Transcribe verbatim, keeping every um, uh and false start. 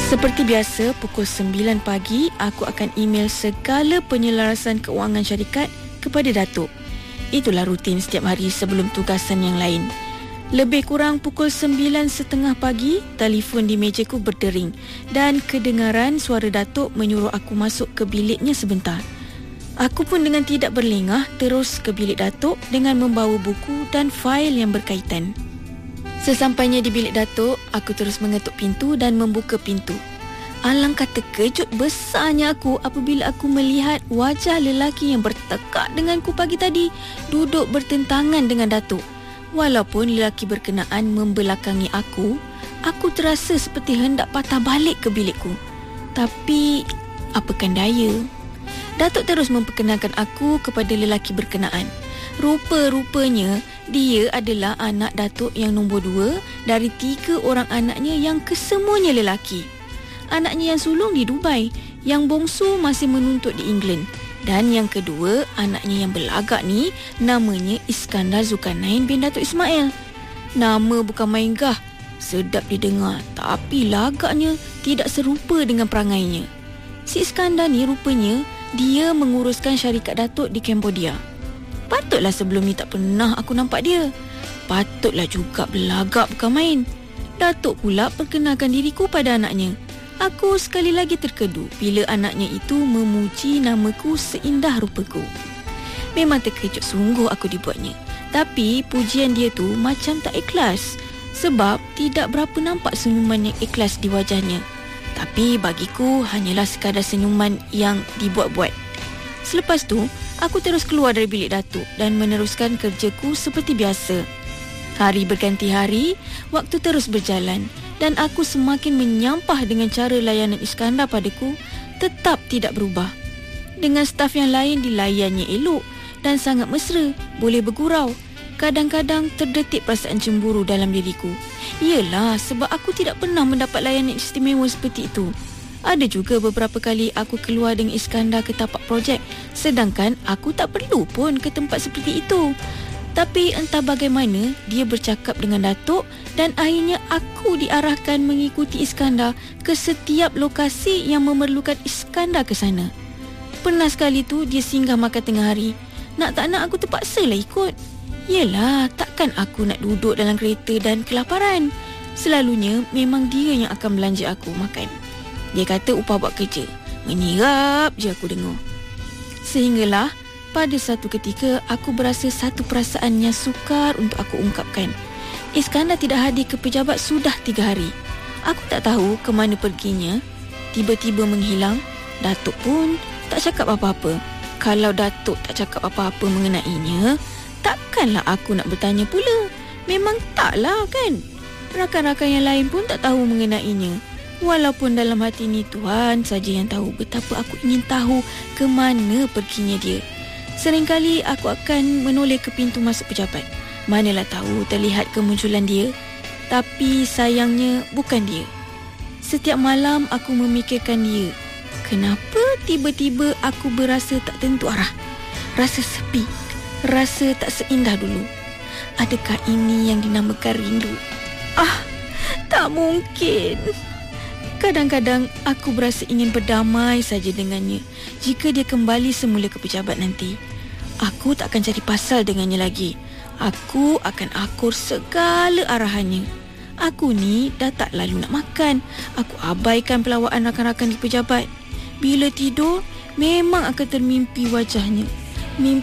Seperti biasa, pukul sembilan pagi, aku akan email segala penyelarasan keuangan syarikat kepada Datuk. Itulah rutin setiap hari sebelum tugasan yang lain. Lebih kurang pukul sembilan setengah pagi, telefon di mejaku berdering dan kedengaran suara Datuk menyuruh aku masuk ke biliknya sebentar. Aku pun dengan tidak berlengah terus ke bilik Datuk dengan membawa buku dan fail yang berkaitan. Sesampainya di bilik Datuk, aku terus mengetuk pintu dan membuka pintu. Alangkah terkejut besarnya aku apabila aku melihat wajah lelaki yang bertekak denganku pagi tadi duduk bertentangan dengan Datuk. Walaupun lelaki berkenaan membelakangi aku, aku terasa seperti hendak patah balik ke bilikku. Tapi, apakan daya? Datuk terus memperkenalkan aku kepada lelaki berkenaan. Rupa-rupanya, dia adalah anak Datuk yang nombor dua dari tiga orang anaknya yang kesemuanya lelaki. Anaknya yang sulung di Dubai, yang bongsu masih menuntut di England. Dan yang kedua, anaknya yang belagak ni, namanya Iskandar Zulkarnain bin Datuk Ismail. Nama bukan main gah, sedap didengar, tapi lagaknya tidak serupa dengan perangainya. Si Iskandar ni rupanya, dia menguruskan syarikat Datuk di Cambodia. Patutlah sebelum ni tak pernah aku nampak dia. Patutlah juga belagak bukan main. Datuk pula perkenalkan diriku pada anaknya. Aku sekali lagi terkedu bila anaknya itu memuji namaku seindah rupaku. Memang terkejut sungguh aku dibuatnya. Tapi pujian dia tu macam tak ikhlas. Sebab tidak berapa nampak senyuman yang ikhlas di wajahnya. Tapi bagiku hanyalah sekadar senyuman yang dibuat-buat. Selepas tu, aku terus keluar dari bilik Datuk dan meneruskan kerjaku seperti biasa. Hari berganti hari, waktu terus berjalan dan aku semakin menyampah dengan cara layanan Iskandar padaku tetap tidak berubah. Dengan staf yang lain dilayannya elok dan sangat mesra, boleh bergurau. Kadang-kadang terdetik perasaan cemburu dalam diriku. Iyalah, sebab aku tidak pernah mendapat layanan istimewa seperti itu. Ada juga beberapa kali aku keluar dengan Iskandar ke tapak projek, sedangkan aku tak perlu pun ke tempat seperti itu. Tapi entah bagaimana, dia bercakap dengan Datuk dan akhirnya aku diarahkan mengikuti Iskandar ke setiap lokasi yang memerlukan Iskandar ke sana. Pernah sekali tu dia singgah makan tengah hari. Nak tak nak aku terpaksalah ikut. Yelah, takkan aku nak duduk dalam kereta dan kelaparan. Selalunya memang dia yang akan belanja aku makan. Dia kata upah buat kerja. Menyirap je aku dengar. Sehinggalah pada satu ketika aku berasa satu perasaan yang sukar untuk aku ungkapkan. Iskandar tidak hadir ke pejabat sudah tiga hari. Aku tak tahu ke mana perginya. Tiba-tiba menghilang. Datuk pun tak cakap apa-apa. Kalau Datuk tak cakap apa-apa mengenainya, takkanlah aku nak bertanya pula. Memang taklah kan. Rakan-rakan yang lain pun tak tahu mengenainya. Walaupun dalam hati ni Tuhan saja yang tahu betapa aku ingin tahu ke mana perginya dia. Seringkali aku akan menoleh ke pintu masuk pejabat. Manalah tahu terlihat kemunculan dia. Tapi sayangnya bukan dia. Setiap malam aku memikirkan dia. Kenapa tiba-tiba aku berasa tak tentu arah? Rasa sepi. Rasa tak seindah dulu. Adakah ini yang dinamakan rindu? Ah, tak mungkin. Kadang-kadang aku berasa ingin berdamai saja dengannya jika dia kembali semula ke pejabat nanti. Aku tak akan cari pasal dengannya lagi. Aku akan akur segala arahannya. Aku ni dah tak lalu nak makan. Aku abaikan pelawaan rakan-rakan di pejabat. Bila tidur, memang akan termimpi wajahnya. Mimpi